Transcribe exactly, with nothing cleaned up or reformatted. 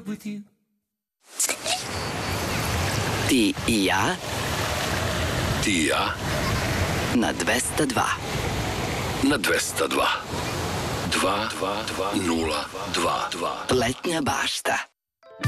with you. Ti i ja Ti i ja na dvesta dva. na dvesta dva. Dva, dva, dva, nula, dva, dva. Letnja bašta.